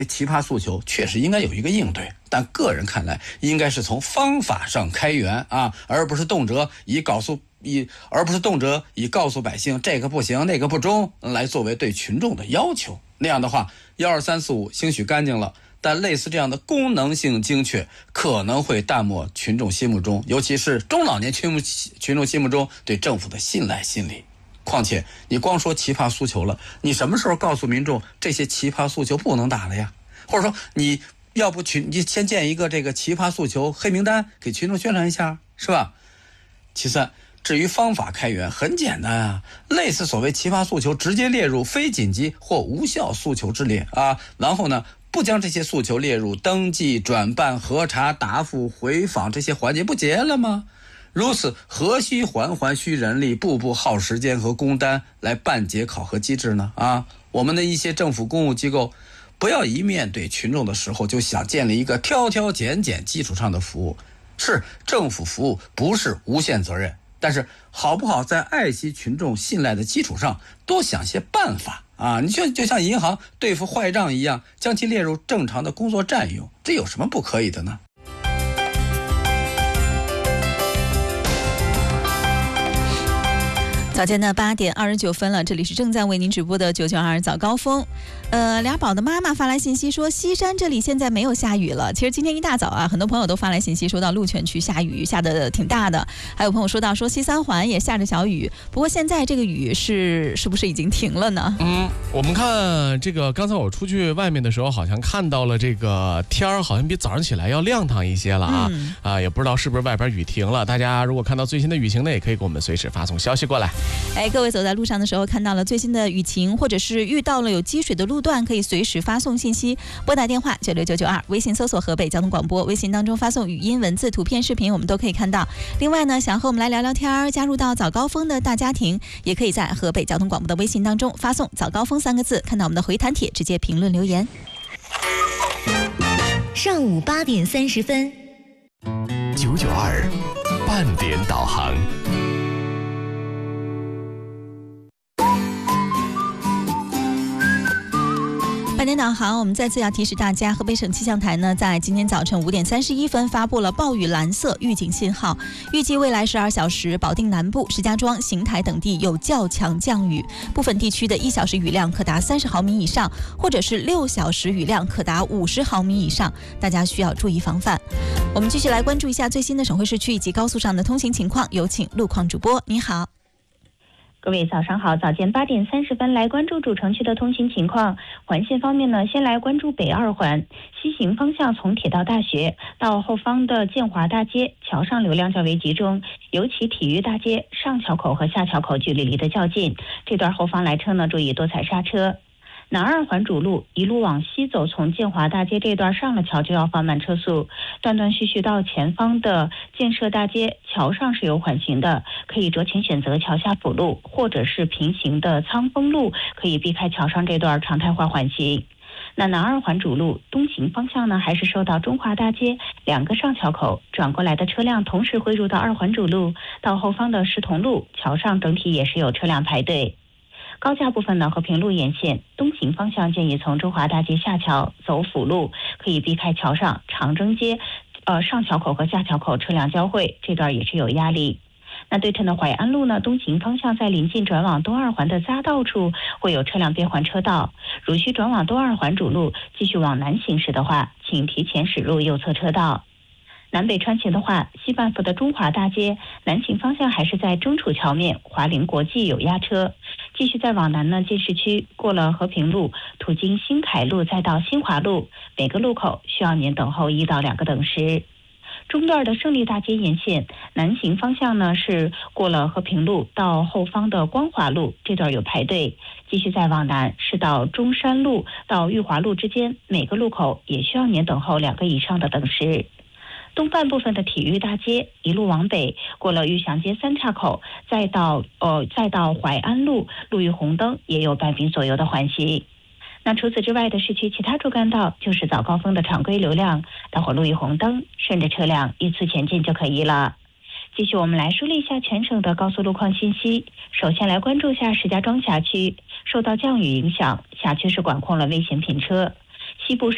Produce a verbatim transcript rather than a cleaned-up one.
奇葩诉求确实应该有一个应对，但个人看来应该是从方法上开源啊，而不是动辄以告诉以而不是动辄以告诉百姓这个不行那个不中来作为对群众的要求。那样的话，一二三四五兴许干净了，但类似这样的功能性精确可能会淡漠群众心目中，尤其是中老年群群众心目中对政府的信赖心理。况且你光说奇葩诉求了，你什么时候告诉民众这些奇葩诉求不能打了呀？或者说你要不群你先建一个这个奇葩诉求黑名单给群众宣传一下，是吧？其三，至于方法开源很简单啊，类似所谓奇葩诉求直接列入非紧急或无效诉求之列啊，然后呢不将这些诉求列入登记、转办、核查、答复、回访这些环节不结了吗？如此何须环环需人力，步步耗时间和工单来办结考核机制呢？啊，我们的一些政府公务机构不要一面对群众的时候就想建立一个挑挑拣拣基础上的服务。是政府服务不是无限责任，但是好不好在爱惜群众信赖的基础上多想些办法啊！你就就像银行对付坏账一样，将其列入正常的工作占用，这有什么不可以的呢？ 早间的八点二十九分了，这里是正在为您直播的九九二早高峰。呃，俩宝的妈妈发来信息说，西山这里现在没有下雨了。其实今天一大早啊，很多朋友都发来信息说到鹿泉区下雨，下的挺大的。还有朋友说到说西三环也下着小雨，不过现在这个雨是是不是已经停了呢？ 嗯，我们看这个，刚才我出去外面的时候，好像看到了这个天儿好像比早上起来要亮堂一些了啊、嗯、啊，也不知道是不是外边雨停了。大家如果看到最新的雨情呢，也可以给我们随时发送消息过来。 哎，各位走在路上的时候看到了最新的雨情，或者是遇到了有积水的路段，可以随时发送信息，拨打电话九六九九二，微信搜索河北交通广播，微信当中发送语音、文字、图片、视频，我们都可以看到。另外呢，想和我们来聊聊天，加入到早高峰的大家庭，也可以在河北交通广播的微信当中发送早高峰三个字，看到我们的回弹帖，直接评论留言。 上午八点三十分， 九九二半点导航。 半点导航，我们再次要提示大家，河北省气象台呢，在今天早晨五点三十一分发布了暴雨蓝色预警信号，预计未来十二小时，保定南部、石家庄、邢台等地有较强降雨，部分地区的一小时雨量可达三十毫米以上，或者是六小时雨量可达五十毫米以上，大家需要注意防范。我们继续来关注一下最新的省会市区以及高速上的通行情况，有请路况主播，你好。 各位早上好，早间八点三十分来关注主城区的通行情况。环线方面呢，先来关注北二环西行方向，从铁道大学到后方的建华大街桥上流量较为集中，尤其体育大街上桥口和下桥口距离离得较近，这段后方来车呢注意多踩刹车。南二环主路一路往西走，从建华大街这段上了桥就要放慢车速，断断续续到前方的建设大街桥上是有缓行的，可以酌情选择桥下辅路或者是平行的仓丰路，可以避开桥上这段常态化缓行。那南二环主路东行方向呢，还是受到中华大街两个上桥口转过来的车辆同时汇入到二环主路，到后方的石桐路桥上整体也是有车辆排队。高架部分呢，和平路沿线东行方向建议从中华大街下桥走辅路，可以避开桥上长征街呃上桥口和下桥口车辆交汇，这段也是有压力。那对称的淮安路呢，东行方向在临近转往东二环的匝道处会有车辆变换车道，如需转往东二环主路继续往南行驶的话，请提前驶入右侧车道。南北穿行的话，西半部的中华大街南行方向还是在中楚桥面华菱国际有压车，继续再往南呢，进市区过了和平路途经新凯路再到新华路，每个路口需要您等候一到两个等时。中段的胜利大街沿线南行方向呢，是过了和平路到后方的光华路，这段有排队，继续再往南是到中山路到裕华路之间，每个路口也需要您等候两个以上的等时。东半部分的体育大街一路往北，过了裕祥街三岔口，再到呃再到淮安路路遇红灯，也有半饼左右的缓行。那除此之外的市区其他主干道就是早高峰的常规流量，待会路遇红灯，顺着车辆依次前进就可以了。继续我们来梳理一下全省的高速路况信息。首先来关注一下石家庄辖区，受到降雨影响，辖区是管控了危险品车，西部